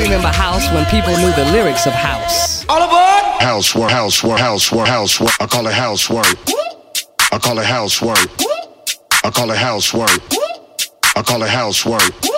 remember house when people knew the lyrics of house. All aboard! Housework, housework, housework, housework. I call it housework. I call it housework. I call it housework. I call it housework.